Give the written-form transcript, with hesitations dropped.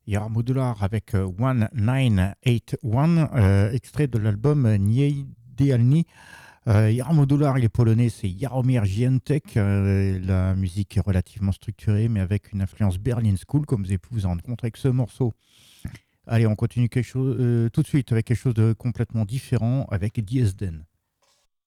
Yara Modular avec 1981, extrait de l'album Nieidealni. Yara Modular, il est polonais, c'est Jaromir Gientek. La musique est relativement structurée, mais avec une influence Berlin School, comme vous avez pu vous en rendre compte avec ce morceau. Allez, on continue tout de suite avec quelque chose de complètement différent avec Diezden.